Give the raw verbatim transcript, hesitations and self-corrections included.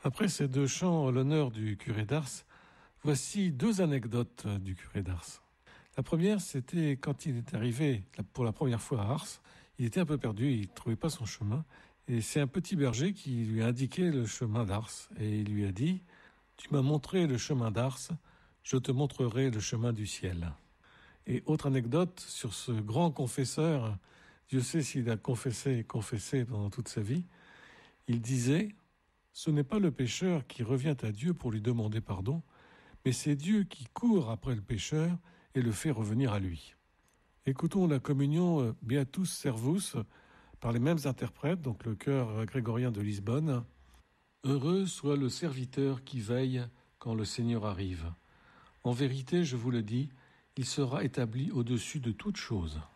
Après ces deux chants en l'honneur du curé d'Ars, voici deux anecdotes du curé d'Ars. La première, c'était quand il est arrivé pour la première fois à Ars. Il était un peu perdu, il ne trouvait pas son chemin. Et c'est un petit berger qui lui a indiqué le chemin d'Ars. Et il lui a dit « Tu m'as montré le chemin d'Ars, je te montrerai le chemin du ciel. » Et autre anecdote sur ce grand confesseur, Dieu sait s'il a confessé et confessé pendant toute sa vie, il disait « Ce n'est pas le pécheur qui revient à Dieu pour lui demander pardon, mais c'est Dieu qui court après le pécheur et le fait revenir à lui. » Écoutons la communion Beatus Servus par les mêmes interprètes, donc le chœur grégorien de Lisbonne. Heureux soit le serviteur qui veille quand le Seigneur arrive. En vérité, je vous le dis, il sera établi au-dessus de toute chose.